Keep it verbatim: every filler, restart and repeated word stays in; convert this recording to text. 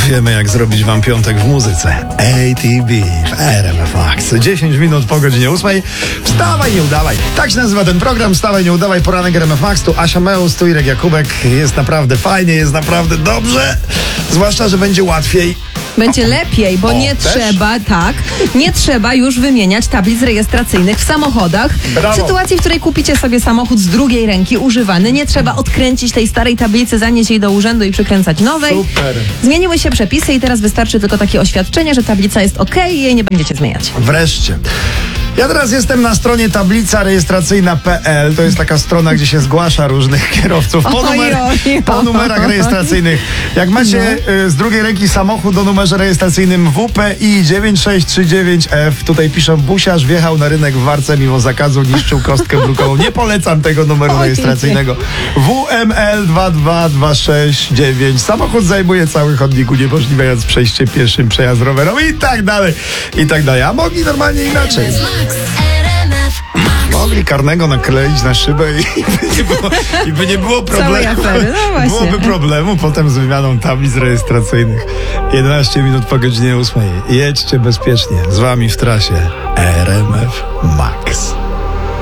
Wiemy, jak zrobić wam piątek w muzyce. A T B w R M F Max. dziesięć minut po godzinie ósmej. Wstawaj, nie udawaj. Tak się nazywa ten program. Wstawaj, nie udawaj. Poranek R M F Max. Tu Asia Meus, tu Irek Jakubek. Jest naprawdę fajnie, jest naprawdę dobrze. Zwłaszcza, że będzie łatwiej. Będzie lepiej, bo O, nie też? trzeba, tak, nie trzeba już wymieniać tablic rejestracyjnych w samochodach. Brawo. W sytuacji, w której kupicie sobie samochód z drugiej ręki, używany, nie trzeba odkręcić tej starej tablicy, zanieść jej do urzędu i przykręcać nowej. Super. Zmieniły się przepisy i teraz wystarczy tylko takie oświadczenie, że tablica jest ok i jej nie będziecie zmieniać. Wreszcie. Ja teraz jestem na stronie tablica rejestracyjna kropka p l. To jest taka strona, gdzie się zgłasza różnych kierowców po, Oj, numer, oj, po oj. numerach rejestracyjnych. Jak macie y, z drugiej ręki samochód o numerze rejestracyjnym W P I dziewięć sześć trzy dziewięć F, tutaj piszą: busiarz wjechał na rynek w Warce mimo zakazu, niszczył kostkę brukową. Nie polecam tego numeru Oj, rejestracyjnego. W M L dwa dwa dwa sześć dziewięć. Samochód zajmuje cały chodnik, uniemożliwiając przejście pieszym, przejazd rowerowy i tak dalej, i tak dalej. A mogli normalnie inaczej. Mogli karnego nakleić na szybę i, i, by, nie było, i by nie było Całej problemu. afery, no właśnie. Byłoby problemu potem z wymianą tablic rejestracyjnych. jedenaście minut po godzinie ósmej. Jedźcie bezpiecznie. Z wami w trasie R M F Max.